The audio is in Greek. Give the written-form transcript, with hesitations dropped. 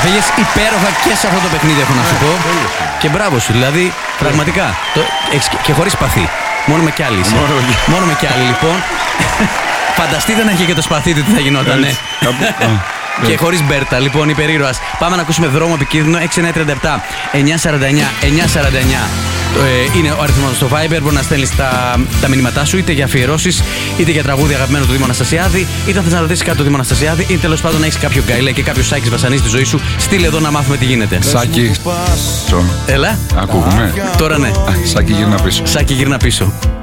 Πήγες υπέροχα και σε αυτό το παιχνίδι, έχω να σου πω. Και μπράβο σου, δηλαδή, πραγματικά. Και χωρίς σπαθί. Μόνο με κι άλλη είσαι. Μόνο με κι άλλη, λοιπόν. Φανταστείτε να είχε και το σπαθί του τι θα γινόταν, ναι. Και χωρίς Μπέρτα, λοιπόν, υπερήρωας. Πάμε να ακούσουμε Δρόμο επικίνδυνο. 6937 949 949. Είναι ο αριθμός στο Viber. Μπορεί να στέλνεις τα μηνύματά σου είτε για αφιερώσεις, είτε για τραγούδια αγαπημένο του Δήμου Αναστασιάδη, είτε αν θες να ρωτήσεις κάτι του Δήμου Αναστασιάδη, ή τέλος πάντων να έχεις κάποιο γκάιλε και κάποιο Σάκης βασανίζει στη ζωή σου. Στείλε εδώ να μάθουμε τι γίνεται. Σάκη. Έλα. Ακούγουμε. Τώρα ναι. Σάκη γύρνα πίσω. Σάκη γύρνα πίσω.